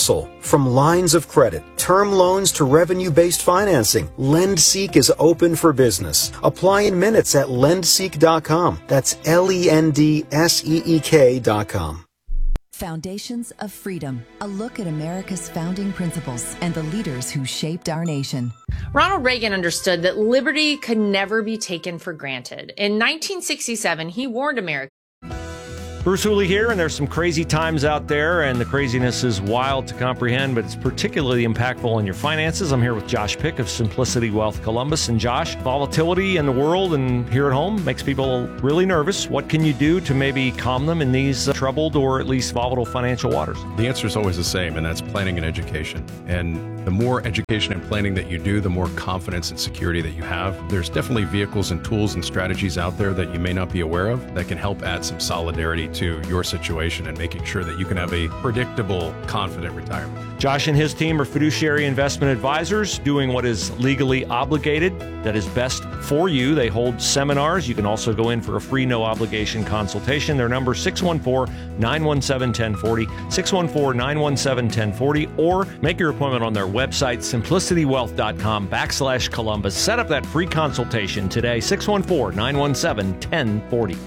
From lines of credit, term loans to revenue-based financing, LendSeek is open for business. Apply in minutes at lend seek dot com. That's L E N D S E E K dot com. Foundations of Freedom, a look at America's founding principles and the leaders who shaped our nation. Ronald Reagan understood that liberty could never be taken for granted. In nineteen sixty-seven, he warned America. Bruce Hooley here, and there's some crazy times out there, and the craziness is wild to comprehend, but it's particularly impactful on your finances. I'm here with Josh Pick of Simplicity Wealth Columbus. And Josh, volatility in the world and here at home makes people really nervous. What can you do to maybe calm them in these uh, troubled or at least volatile financial waters? The answer is always the same, and that's planning and education. And the more education and planning that you do, the more confidence and security that you have. There's definitely vehicles and tools and strategies out there that you may not be aware of that can help add some solidarity to your situation and making sure that you can have a predictable, confident retirement. Josh and his team are fiduciary investment advisors doing what is legally obligated, that is best for you. They hold seminars. You can also go in for a free no-obligation consultation. Their number is six one four, nine one seven, one zero four zero, six one four, nine one seven, one zero four zero, or make your appointment on their website, simplicitywealth.com backslash Columbus. Set up that free consultation today, six one four, nine one seven, one zero four zero.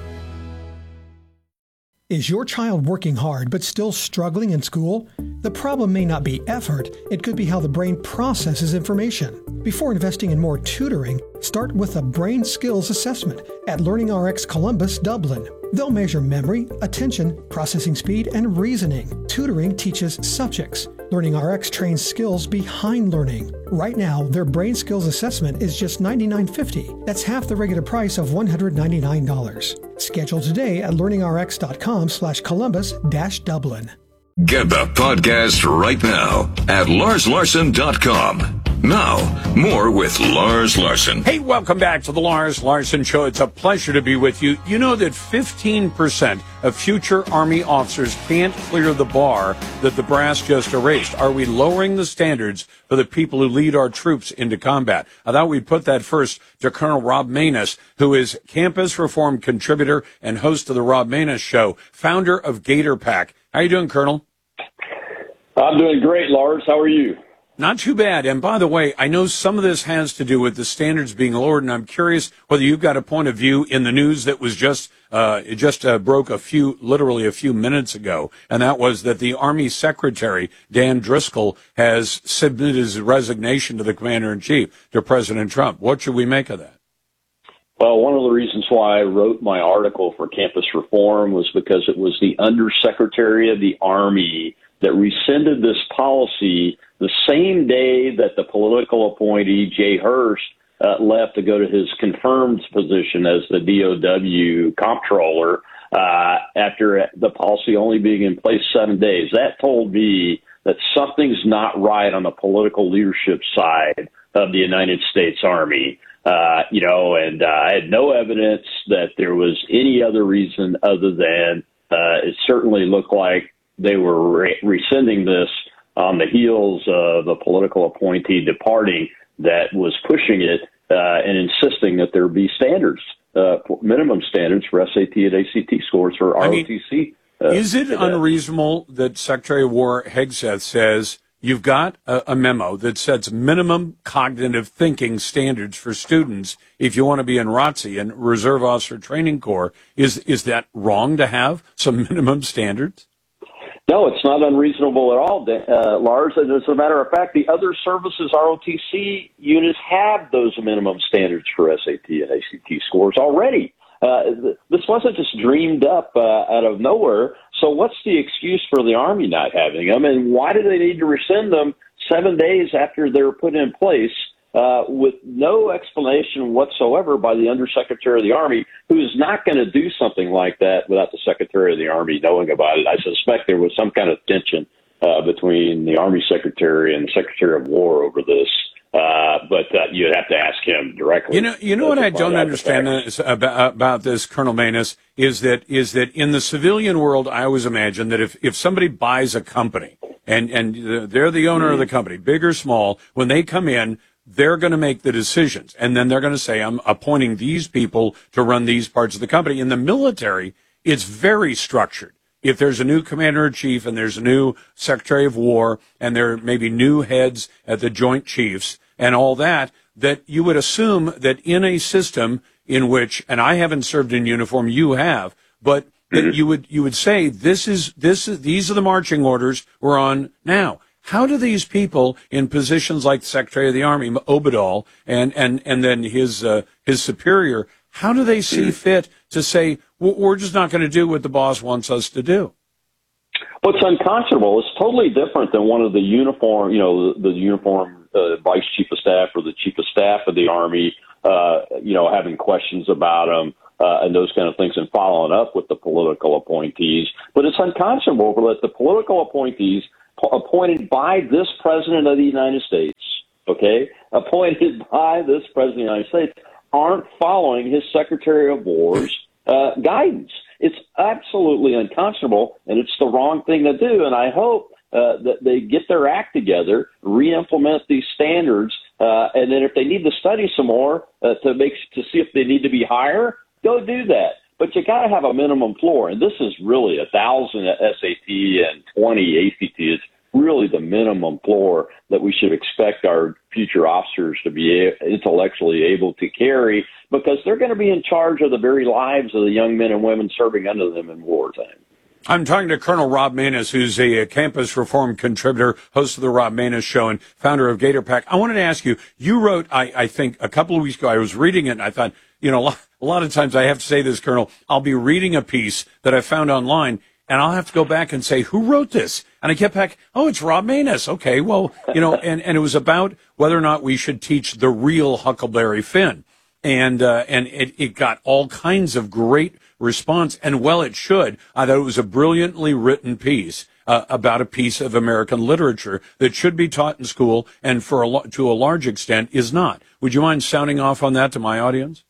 Is your child working hard but still struggling in school? The problem may not be effort, it could be how the brain processes information. Before investing in more tutoring, start with a brain skills assessment at LearningRx Columbus, Dublin. They'll measure memory, attention, processing speed, and reasoning. Tutoring teaches subjects. LearningRx trains skills behind learning. Right now, their brain skills assessment is just ninety-nine fifty. That's half the regular price of one hundred ninety-nine dollars. Schedule today at learningrx.com slash Columbus dash Dublin. Get the podcast right now at lars larson dot com. Now, more with Lars Larson. Hey, welcome back to the Lars Larson Show. It's a pleasure to be with you. You know that fifteen percent of future Army officers can't clear the bar that the brass just erased. Are we lowering the standards for the people who lead our troops into combat? I thought we'd put that first to Colonel Rob Maness, who is Campus Reform contributor and host of the Rob Maness Show, founder of Gator Pack. How you doing, Colonel? I'm doing great, Lars. How are you? Not too bad. And by the way, I know some of this has to do with the standards being lowered, and I'm curious whether you've got a point of view in the news that was just, uh, it just uh, broke a few, literally a few minutes ago, and that was that the Army Secretary, Dan Driscoll, has submitted his resignation to the Commander-in-Chief, to President Trump. What should we make of that? Well, one of the reasons why I wrote my article for Campus Reform was because it was the Undersecretary of the Army that rescinded this policy the same day that the political appointee, Jay Hurst, uh, left to go to his confirmed position as the D O W comptroller uh, after the policy only being in place seven days. That told me that something's not right on the political leadership side of the United States Army. Uh, you know, and uh, I had no evidence that there was any other reason other than uh, it certainly looked like they were re- rescinding this on the heels of the political appointee departing that was pushing it uh, and insisting that there be standards, uh, minimum standards for S A T and A C T scores for R O T C. I mean, uh, is it unreasonable that Secretary of War Hegseth says you've got a, a memo that sets minimum cognitive thinking standards for students if you want to be in R O T C and Reserve Officer Training Corps? Is is that wrong to have some minimum standards? No, it's not unreasonable at all, uh, Lars. And as a matter of fact, the other services R O T C units have those minimum standards for S A T and A C T scores already. Uh, this wasn't just dreamed up uh, out of nowhere. So what's the excuse for the Army not having them? And why do they need to rescind them seven days after they're put in place uh, with no explanation whatsoever by the Undersecretary of the Army, who is not going to do something like that without the Secretary of the Army knowing about it? I suspect there was some kind of tension uh, between the Army Secretary and the Secretary of War over this. Uh, but uh, you'd have to ask him directly. You know, you know what I don't understand is about, about this, Colonel Maness, is that is that in the civilian world, I always imagine that if, if somebody buys a company and, and they're the owner mm-hmm. of the company, big or small, when they come in, they're going to make the decisions. And then they're going to say, I'm appointing these people to run these parts of the company. In the military, it's very structured. if there's a new commander-in-chief and there's a new secretary of war and there may be new heads at the Joint Chiefs and all that, that you would assume that in a system in which, and I haven't served in uniform, you have, but that you would you would say this is this is these are the marching orders we're on now. How do these people in positions like the Secretary of the Army, Obadal, and and and then his uh, his superior, how do they see fit to say we're just not going to do what the boss wants us to do? Well, it's unconscionable. It's totally different than one of the uniform, you know, the, the uniform uh, vice chief of staff or the chief of staff of the Army, uh, you know, having questions about them. Uh, and those kind of things, and following up with the political appointees. But it's unconscionable that the political appointees p- appointed by this president of the United States, okay, appointed by this president of the United States, aren't following his Secretary of War's uh, guidance. It's absolutely unconscionable, and it's the wrong thing to do. And I hope uh, that they get their act together, re-implement these standards, uh, and then if they need to study some more uh, to make to see if they need to be higher, go do that. But you got to have a minimum floor. And this is really a thousand S A T and twenty A C T is really the minimum floor that we should expect our future officers to be intellectually able to carry, because they're going to be in charge of the very lives of the young men and women serving under them in wartime. I'm talking to Colonel Rob Maness, who's a, a campus reform contributor, host of the Rob Maness Show, and founder of Gator Pack. I wanted to ask you, you wrote, I, I think, a couple of weeks ago, I was reading it, and I thought, you know, a lot, a lot of times I have to say this, Colonel, I'll be reading a piece that I found online, and I'll have to go back and say, who wrote this? And I get back, oh, it's Rob Maness. Okay, well, you know, and, and it was about whether or not we should teach the real Huckleberry Finn. And, uh, and it, it got all kinds of great response, and well, it should. I thought it was a brilliantly written piece uh, about a piece of American literature that should be taught in school, and for a lo- to a large extent is not. Would you mind sounding off on that to my audience?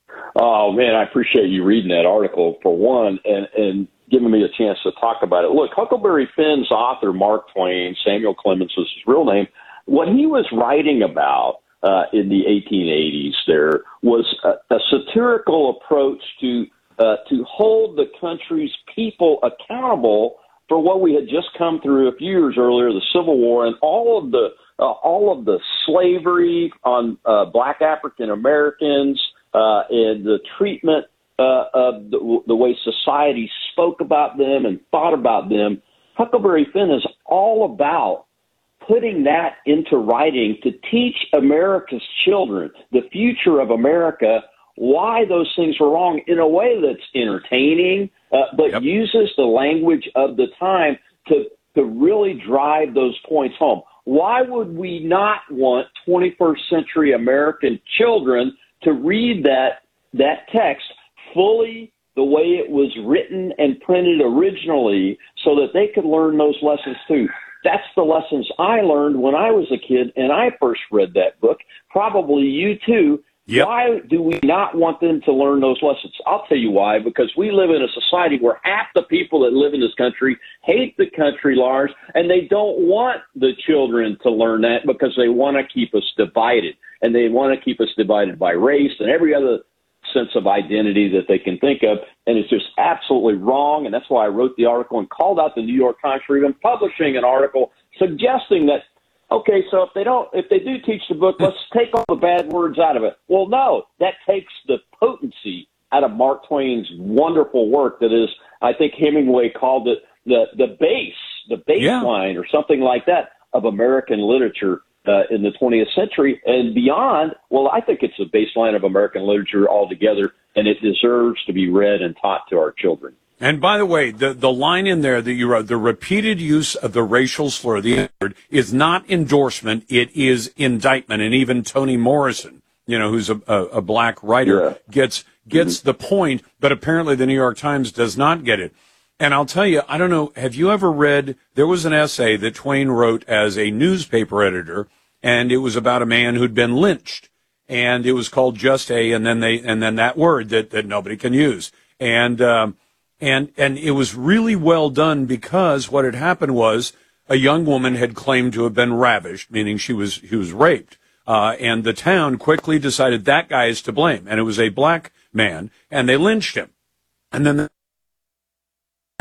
Oh man, I appreciate you reading that article for one, and and giving me a chance to talk about it. Look, Huckleberry Finn's author, Mark Twain, Samuel Clemens was his real name. What he was writing about uh, in the eighteen eighties there was a, a satirical approach to Uh, to hold the country's people accountable for what we had just come through a few years earlier, the Civil War, and all of the uh, all of the slavery on uh, Black African Americans uh, and the treatment uh, of the, the way society spoke about them and thought about them. Huckleberry Finn is all about putting that into writing to teach America's children, the future of America, why those things were wrong in a way that's entertaining, uh, but yep. uses the language of the time to, to really drive those points home. Why would we not want twenty-first century American children to read that, that text fully the way it was written and printed originally so that they could learn those lessons too? That's the lessons I learned when I was a kid and I first read that book. Probably you too. Yep. Why do we not want them to learn those lessons? I'll tell you why. Because we live in a society where half the people that live in this country hate the country, Lars, and they don't want the children to learn that because they want to keep us divided. And they want to keep us divided by race and every other sense of identity that they can think of. And it's just absolutely wrong. And that's why I wrote the article and called out the New York Times for even publishing an article suggesting that, okay, so if they don't, if they do teach the book, let's take all the bad words out of it. Well, no, that takes the potency out of Mark Twain's wonderful work that is, I think Hemingway called it the, the base, the baseline yeah. or something like that of American literature uh, in the twentieth century and beyond. Well, I think it's the baseline of American literature altogether, and it deserves to be read and taught to our children. And by the way, the, the line in there that you wrote, the repeated use of the racial slur, the N-word, is not endorsement, it is indictment. And even Toni Morrison, you know, who's a, a, a black writer, yeah. gets gets mm-hmm. the point, but apparently the New York Times does not get it. And I'll tell you, I don't know, have you ever read, there was an essay that Twain wrote as a newspaper editor, and it was about a man who'd been lynched. And it was called Just A, and then they, and then that word that, that nobody can use. And, um, And and it was really well done because what had happened was a young woman had claimed to have been ravished, meaning she was she was raped. Uh, and the town quickly decided that guy is to blame. And it was a black man, and they lynched him. And then, the, oh,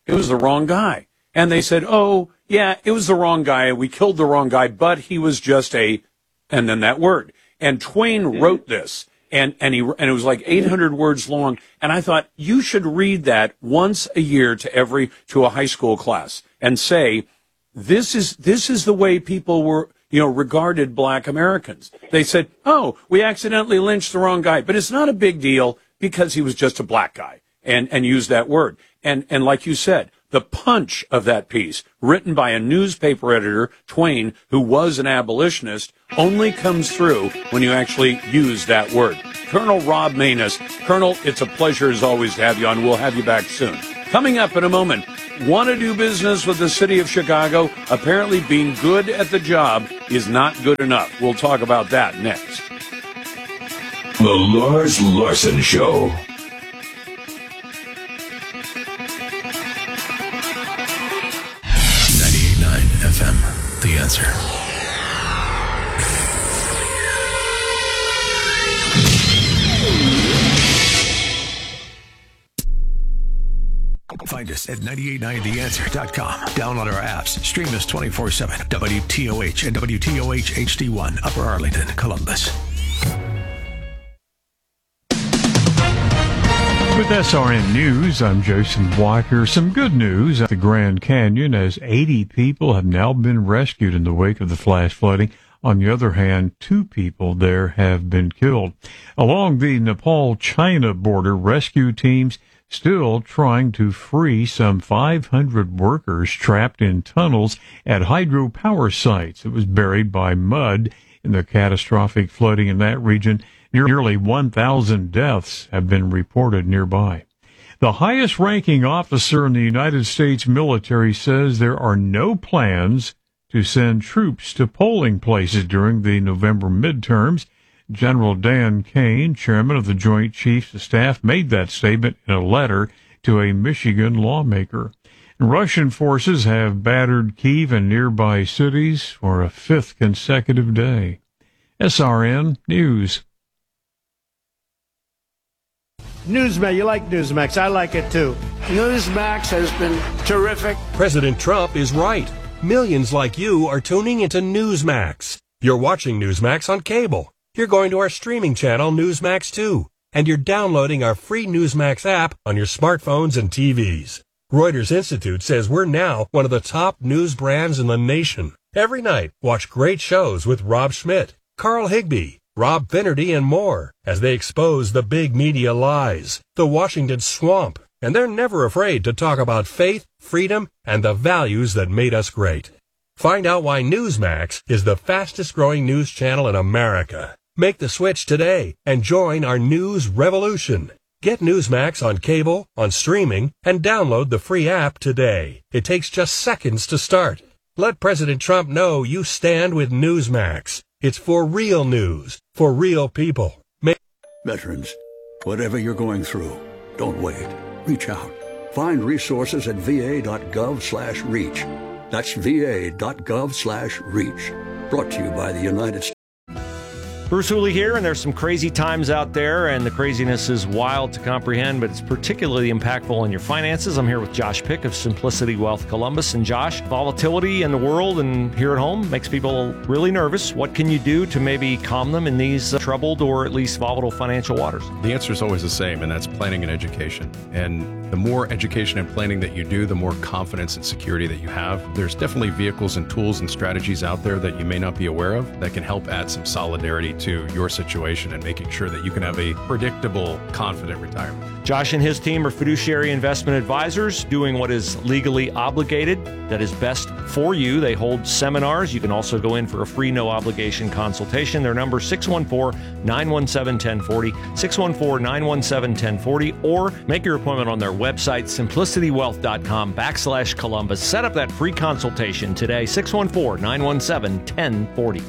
it was the wrong guy. And they said, oh, yeah, it was the wrong guy. We killed the wrong guy, but he was just a, and then that word. And Twain wrote this, and, and he, and it was like eight hundred words long. And I thought, you should read that once a year to every, to a high school class and say, this is, this is the way people were, you know, regarded black Americans. They said, oh, we accidentally lynched the wrong guy, but it's not a big deal because he was just a black guy, and, and used that word. And, and like you said, the punch of that piece, written by a newspaper editor, Twain, who was an abolitionist, only comes through when you actually use that word. Colonel Rob Maness. Colonel, it's a pleasure as always to have you on. We'll have you back soon. Coming up in a moment, want to do business with the city of Chicago? Apparently being good at the job is not good enough. We'll talk about that next. The Lars Larson Show. ninety-eight point nine F M, The Answer. Find us at nine eight nine the answer dot com. Download our apps. Stream us twenty-four seven. W T O H and W T O H H D one, Upper Arlington, Columbus. With S R N News, I'm Jason Walker. Some good news at the Grand Canyon, as eighty people have now been rescued in the wake of the flash flooding. On the other hand, two people there have been killed. Along the Nepal-China border, rescue teams still trying to free some five hundred workers trapped in tunnels at hydropower sites. It was buried by mud in the catastrophic flooding in that region. Nearly one thousand deaths have been reported nearby. The highest-ranking officer in the United States military says there are no plans to send troops to polling places during the November midterms. General Dan Kane, chairman of the Joint Chiefs of Staff, made that statement in a letter to a Michigan lawmaker. Russian forces have battered Kyiv and nearby cities for a fifth consecutive day. S R N News. Newsmax, you like Newsmax. I like it too. Newsmax has been terrific. President Trump is right. Millions like you are tuning into Newsmax. You're watching Newsmax on cable. You're going to our streaming channel, Newsmax two. And you're downloading our free Newsmax app on your smartphones and T Vs. Reuters Institute says we're now one of the top news brands in the nation. Every night, watch great shows with Rob Schmidt, Carl Higbie, Rob Finnerty, and more as they expose the big media lies, the Washington swamp, and they're never afraid to talk about faith, freedom, and the values that made us great. Find out why Newsmax is the fastest-growing news channel in America. Make the switch today and join our news revolution. Get Newsmax on cable, on streaming, and download the free app today. It takes just seconds to start. Let President Trump know you stand with Newsmax. It's for real news, for real people. Make- Veterans, whatever you're going through, don't wait. Reach out. Find resources at va.gov slash reach. That's va.gov slash reach. Brought to you by the United States. Bruce Hooley here, and there's some crazy times out there, and the craziness is wild to comprehend, but it's particularly impactful in your finances. I'm here with Josh Pick of Simplicity Wealth Columbus. And Josh, volatility in the world and here at home makes people really nervous. What can you do to maybe calm them in these uh, troubled or at least volatile financial waters? The answer is always the same, and that's planning and education. And the more education and planning that you do, the more confidence and security that you have. There's definitely vehicles and tools and strategies out there that you may not be aware of that can help add some solidarity to your situation and making sure that you can have a predictable, confident retirement. Josh and his team are fiduciary investment advisors doing what is legally obligated, that is best for you. They hold seminars. You can also go in for a free, no obligation consultation. Their number is six one four, nine one seven, one oh four oh, six one four, nine one seven, one oh four oh, or make your appointment on their website, simplicitywealth.com backslash Columbus. Set up that free consultation today, six one four, nine one seven, one oh four oh.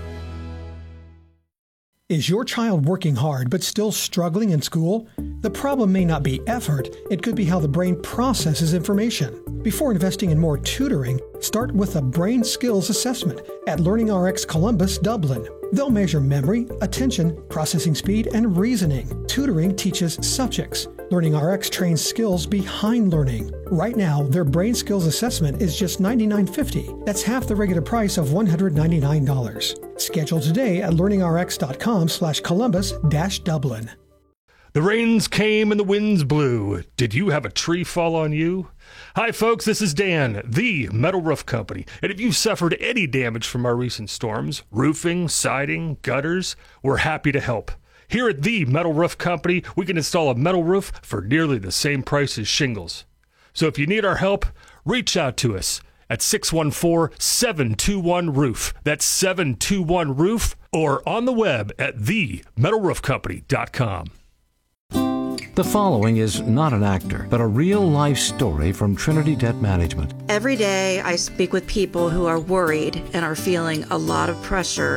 Is your child working hard but still struggling in school? The problem may not be effort, it could be how the brain processes information. Before investing in more tutoring, start with a brain skills assessment at LearningRx Columbus, Dublin. They'll measure memory, attention, processing speed, and reasoning. Tutoring teaches subjects. LearningRx trains skills behind learning. Right now, their brain skills assessment is just ninety-nine fifty. That's half the regular price of one hundred ninety-nine dollars. Schedule today at learningrx.com slash Columbus dash Dublin. The rains came and the winds blew. Did you have a tree fall on you? Hi, folks, this is Dan, the Metal Roof Company. And if you've suffered any damage from our recent storms, roofing, siding, gutters, we're happy to help. Here at the Metal Roof Company, we can install a metal roof for nearly the same price as shingles. So if you need our help, reach out to us at six one four, seven two one, roof. That's seven two one, roof, or on the web at the metal roof company dot com. The following is not an actor, but a real-life story from Trinity Debt Management. Every day I speak with people who are worried and are feeling a lot of pressure